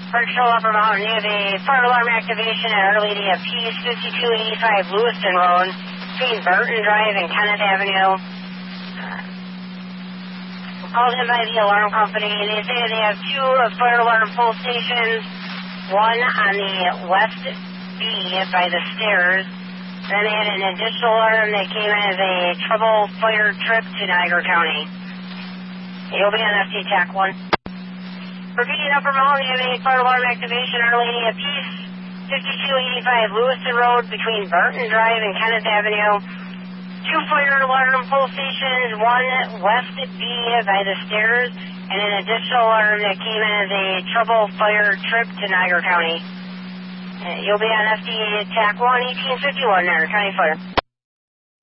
Birchville Upper Mountain, you have a fire alarm activation at Our Lady of Peace, 5285 Lewiston Road, between Burton Drive and Kenneth Avenue. Called in by the alarm company, and they say they have two fire alarm pole stations, one on the west B by the stairs. Then they had an additional alarm that came in as a trouble fire trip to Niagara County. You'll be on FT TAC 1. Repeating Upper Mountain, you have a fire alarm activation, Our Lady of Peace, 5285 Lewiston Road, between Burton Drive and Kenneth Avenue. Two fire alarm pole stations, one west B by the stairs, and an additional alarm that came in as a trouble fire trip to Niagara County. You'll be on FD TAC 1, 1851 there, County Fire.